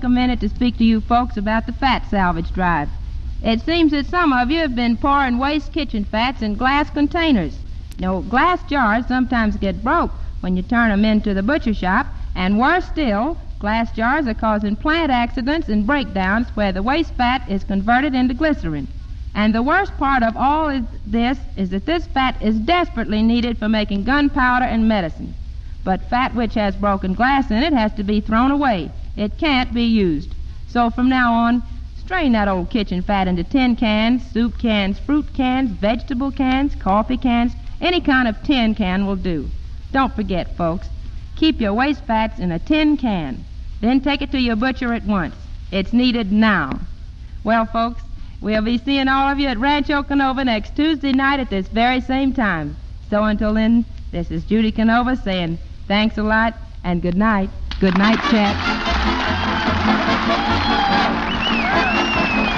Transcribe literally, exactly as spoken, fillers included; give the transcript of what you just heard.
take a minute to speak to you folks about the fat salvage drive. It seems that some of you have been pouring waste kitchen fats in glass containers. No, glass jars sometimes get broke when you turn them into the butcher shop, and worse still, glass jars are causing plant accidents and breakdowns where the waste fat is converted into glycerin. And the worst part of all is this is that this fat is desperately needed for making gunpowder and medicine. But fat which has broken glass in it has to be thrown away. It can't be used. So from now on, strain that old kitchen fat into tin cans, soup cans, fruit cans, vegetable cans, coffee cans. Any kind of tin can will do. Don't forget, folks, keep your waste fats in a tin can. Then take it to your butcher at once. It's needed now. Well, folks, we'll be seeing all of you at Rancho Canova next Tuesday night at this very same time. So until then, this is Judy Canova saying thanks a lot and good night. Good night, Chet.